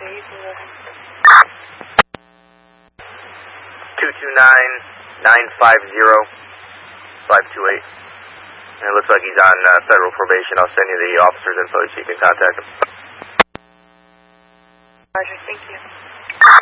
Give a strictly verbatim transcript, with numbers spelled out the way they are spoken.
two two nine, nine five zero, five two eight. And it looks like he's on uh, federal probation. I'll send you the officer's info so you can contact him. Roger, thank you.